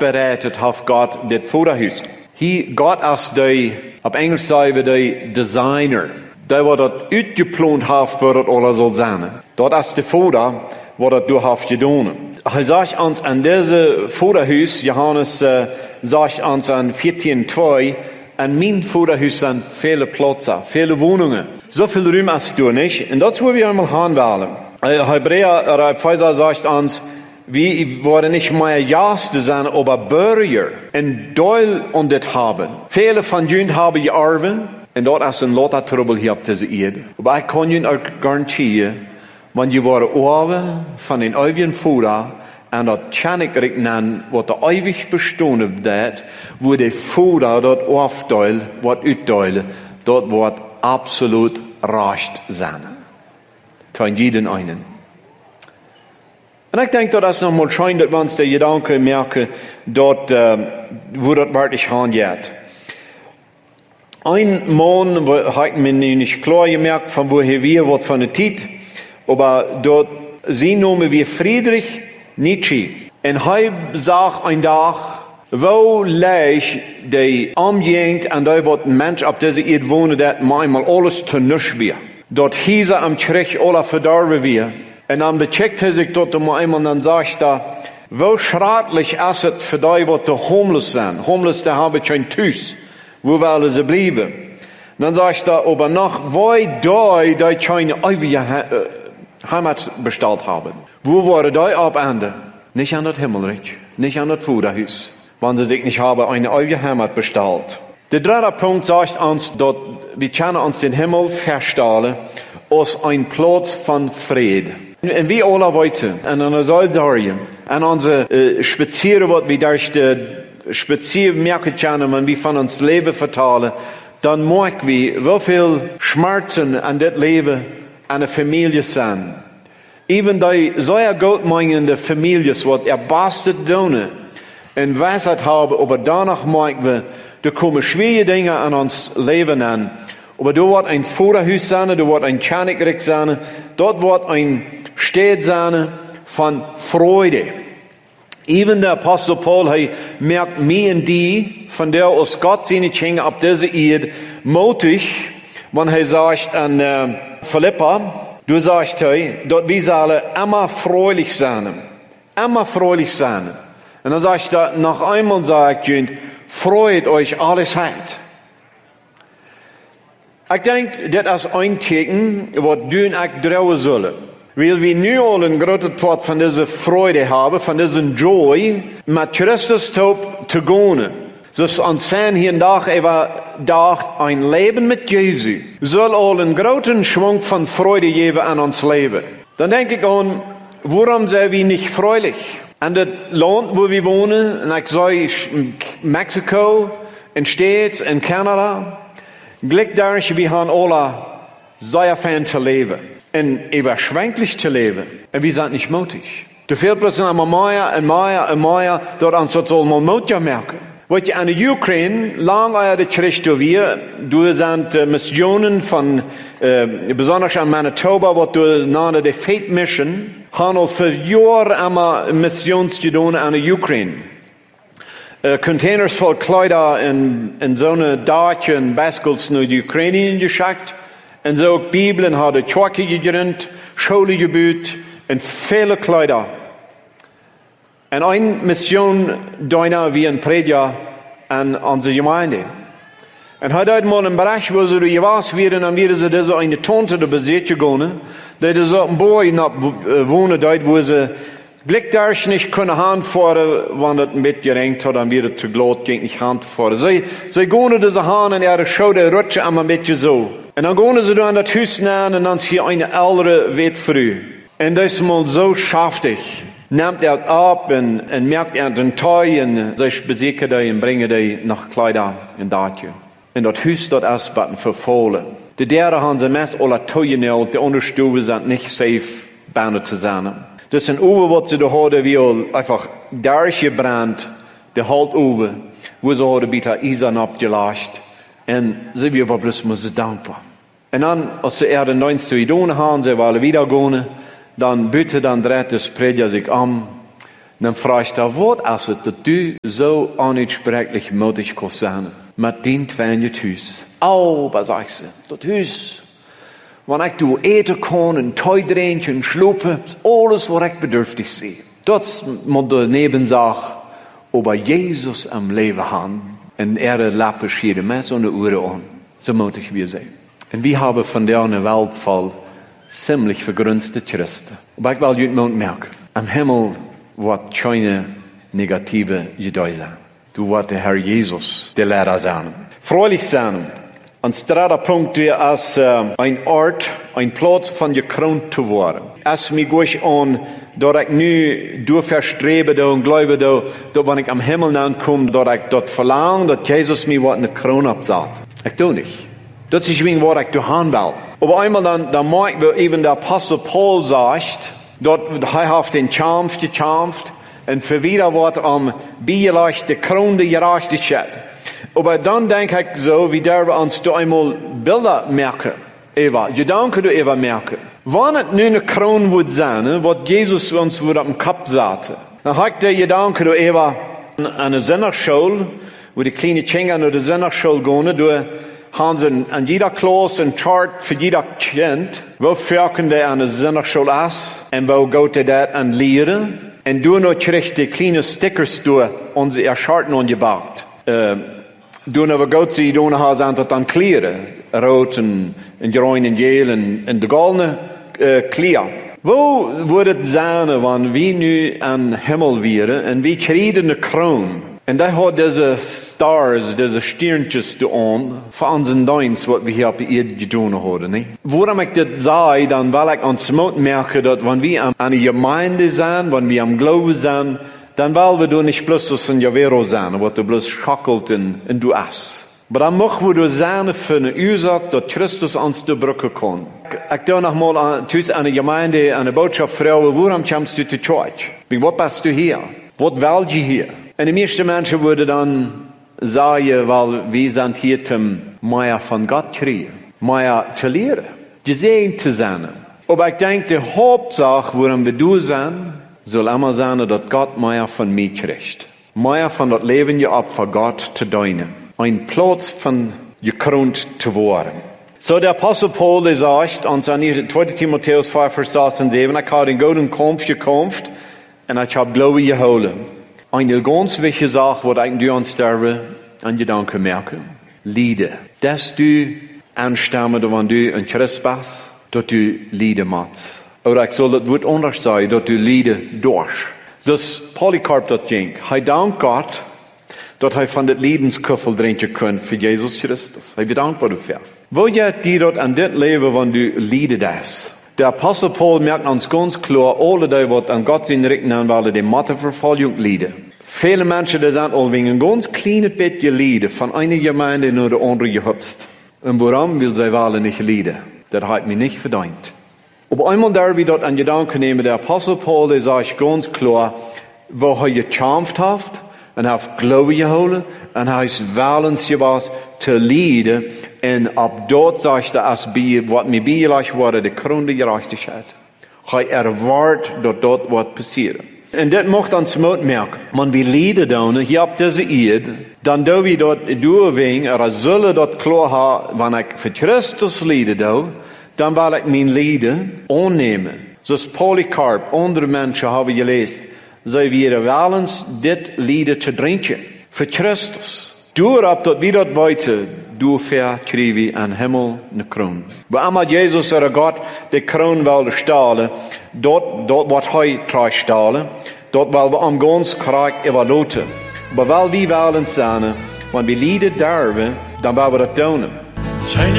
ausbereitet hat Gott das Vorderhaus. Hier Gott als der, auf Englisch sagen wir der Designer, der was das ausgeplant hat, wo das alles soll sein. Dort ist der Vater, was das du hast getan. Er sagt uns an diesem Vorderhaus, Johannes sagt uns an 14,2, an mein Vorderhaus sind viele Plätze, viele Wohnungen. So viel Raum hast du nicht. Und das wollen wir einmal haben. Hebräer, Pfizer sagt uns, wir wollen nicht mehr Jaste sein, aber Bürger und Teil an das haben. Viele von ihnen haben geerben, und dort ist ein Lot Trouble hier auf dieser Erde. Aber ich kann Ihnen auch garantieren, wenn die waren Ohren von den ewigen Vater, und das kann ich nennen, was der ewig bestehen wird, wo der Vater dort aufteilt, was utteilt, dort wird absolut recht sein. Von jeden einen. Und ich denke, das ist nochmal schön, dass wir uns der Gedanke merken, dort, wo das wirklich hingeht. Ein Mann, hat mir nicht klar gemerkt, von woher wir, was von der Zeit, aber dort, sie nennen wir Friedrich Nietzsche. Und er sagt ein Tag, wo leicht die Umgehend an der, was ein Mensch auf dieser Erde wohnt, der manchmal alles zu nichts wird. Dort hieß am Krieg alle verdorben wir. Und dann becheckt sich dort einmal und dann sagt er, wo schrecklich ist es für die, was die homeless sind. Homeless, da haben kein Tüß. Wo wollen sie bleiben? Und dann sagt er, aber noch, wo die keine ewige Heimat bestellt haben. Wo waren die ab Ende? Nicht an das Himmelreich, nicht an das Vaterhaus, wenn sie sich nicht haben eine ewige Heimat bestellt. Der dritte Punkt sagt uns, dass wir können uns den Himmel verstellen als ein Platz von Frieden. Und wir alle weiter, und an unserer Sorge, an unsere Spazieren, was wir durch die Spazieren merken können, wenn wir von uns Leben verteilen, dann merken wir, wie viel Schmerzen an das Leben einer Familie sind. Even die sehr gut meinende Familien, was erbastet tun und Weisheit haben, aber danach merken wir, da kommen schwere Dinge an uns Leben an. Aber da wird ein Vorderhaus sein, da wird ein Königreich sein, dort wird ein Stadt sein von Freude. Even der Apostel Paul, er merkt mir und die, von der aus Gott seine Kinder auf dieser Erde, mutig, wenn er sagt an Philippa, du sagst, dort wir sollen immer fröhlich sein. Immer fröhlich sein. Und dann sagt er, noch einmal sagt er, freut euch alles hat. Ich denke, das ist ein Teken, was du und ich trauen sollen. Weil wir nu al een grote part van deze Freude haben, van deze Joy, mit Christus zu gehen. Dus an zijn hier dag dacht, ein Leben mit Jesu soll al einen großen Schwung von Freude geben an uns Leben. Dann denke ich an, warum sind wir nicht fröhlich? An das Land, wo wir wohnen, und ich sage, Mexiko, in States, in Kanada, Glück dadurch, wir haben alle sehr fern zu leben. Und überschwänglich zu leben. Und wir sind nicht mutig. Du fehlt plötzlich einmal mehr, dort an so mal Mut merken. Weil an der Ukraine, lang das Krieg du sind Missionen von, besonders an Manitoba, wo du nahe der Faith Mission, haben für Jahre einmal Missionsgedonen an der Ukraine. Containers voll Kleider in so eine Dörrchen in Baskels in die Ukraine geschickt. Und so Bibeln hadden Twerke gegründet, Schule gebaut und viele Kleider. Und eine Mission deiner wie ein Prediger an unsere Gemeinde. Und heute hat mal einen Bereich, wo sie gewas werden, dann werden sie diese eine Tante da besitzt gegangen, die so ein Boy noch wohnen dort, wo sie Glück dadurch nicht können Hand fahren, wenn das ein bisschen geregnet hat, dann wird es zu glatt, ging nicht Hand fahren. Sie gehen diese Hand und ihre Schulter rutschen einmal ein bisschen so. Und dann gehen sie da an das Haus nahen und dann ist hier eine ältere Witfrau. Und das ist mal so schaftig. Nimmt er ab und merkt er den Teil und sich besiegt er und bringt er nach Kleider in Datje. Und das Haus dort ausbatten verfallen. Die Dere haben sie meist alle Teuer und die Unterstufe sind nicht safe, Beine zu sein. Das sind Uwe, was sie da haben, wie einfach durchgebrannt, die halt Uwe, wo sie haben bitte Eisen abgelascht. Und sie wir bloß müssen dankbar. Und dann, als sie den 19. getan haben, sie wollen wieder gehen, dann bitte dann dreht das Prediger sich um. Dan vraag je daar, wat is het dat du zo onuitspreeklich mutig kan zijn? Met dient van je thuis. Oh, wat zeg ze? Dat huis. Wanneer ik doe eten kan, een tuidreentje, een slopen. Alles wat ik bedürftig zie. Dat moet de nebenzaak over Jezus am leven gaan. En lappen schieren mij zo'n uren aan. Zo moet ik weer zijn. En we hebben van deze wereld vol ziemlich vergrunste Christen. Maar ik wil je het merken. Am Himmel wordt geen negatieve Judei zijn. Du wordt de Herr Jesus de Lehrer zijn. Freulich zijn. Anstatt Punkt als ein Ort, ein Platz von gekroont te worden. Als mich gut an, dat ik nu door verstreben en geloven dat wanneer ik am Himmel aankom, dat ik dat verlang, dat Jezus mij wat in de kroon opzet. Ik doe niet. Dat is gewoon wat ik doen wil. Op eenmaal dan merken we even de Apostel Paul zegt, dat hij heeft den gechampt, en verwieder wordt bijgelegd de kroon de gerechtigheid. Maar dan denk ik zo, wie daar we ons door eenmaal Bilder merken. Eva, gedanken door Eva merken. Wanneer het nu een kroon wordt zijn, wat Jezus ons wordt op de kop zetten. Dan ga ik de gedanken door Eva aan de zennerschool, waar de kleine kinderen naar de zennerschool gaan, door gaan ze aan jeder klas een chart voor jeder kind, waar werken die aan de zennerschool is, en waar gaat hij dat aan leren. En door nog krijgt de kleine stickers door onze Charten aangebakt. Toen we goed zien, doen we aan tot aan kleren. Rood en groen en geel en de gouden kleren. Wo wordt het zijn wanneer we nu aan hemel vieren en we krijgen de kroon. En daar had deze stars, deze sterntjes aan voor onze dienst wat we hier op de aarde gedaan hadden. Nee? Waarom ik dit zei, dan wil ik ons merken dat wanneer we aan de gemeinde zijn, wanneer we aan geloven zijn, dan willen we door niet plus een javero zijn, wat er bloos schakelt en doe as. Maar dan mogen we door zijn voor een oorzaak dat Christus ons de bruggen kan. Ik doe nogmaals thuis aan de gemeinde, aan de boodschap vrouwen, waarom komst du te church? Wat bist du hier? Wat wil je hier? En de meeste mensen worden dan zeggen, wel, we zijn hier om meer van God te krijgen, meer te leren, gezegend te zijn. Maar ik denk, de hoofdzaak waarom we doen zijn, zal immer zijn dat God meer van mij krijgt. Meer van dat leven je op voor God te dienen. Een plaats van gekroond te worden. Zo de Apostel Paul die zegt, ons aan 2 Timotheus 5 vers 6 en 7, ik heb een gouden kampf gekämpft en ik heb geloven gehouden. Een ganz wichtige zaak wat ik nu aan sterven en je danken merken. Lieden. Dat du aanstemmen wanneer du een Christ bent, dat du lieden moet. Oder ik zal het woord anders zeggen, dat u lieden door. Dus Polycarp dat ging. Hij dankt God, dat hij van dit levenskufel drinken kan voor Jezus Christus. Hij bedankt voor u. Wil je die dat aan dit leven van u lieden is? De Apostel Paul merkt ons ganz klar, alle die wat aan God zijn richten aan willen, die moeten vervolging lieden. Vele mensen die zijn al wegen een ganz klein beetje lieden, van een gemeinde naar de andere gehupst. En waarom wil zij willen niet lieden? Dat heeft mij niet verdiend. Op eenmaal daar we dat aan gedanken nemen, de Apostel Paul die zegt ganz klar, waar hij gechampt heeft, en hij heeft geloven gehouden, en hij is willens geweest te lieden, en op dat zegt hij, als wat mij bijgelegd wordt, de kroon de gerechtigheid. Hij erwaart dat wat passeren. En dit mocht ons merken. Want we lieden dan, hier op deze aarde, dan doen we dat doorwegen, er zullen dat klaar hebben, wanneer ik voor Christus lieden doe, dan wil ik mijn lieden aannemen. Zoals Polycarp, andere mensen hebben gelezen. Zij willen wel eens dit lieden te drinken. Voor Christus. Doorop dat we dat weten, doorver krijgen we aan hemel een kroon. Maar Jezus er God de kroon wilde stalen, dat wat hij trouw stalen, dat wil we aan ons krijg evalueren. Maar wel wie willen zijn, want we lieden derven, dan willen we dat doen.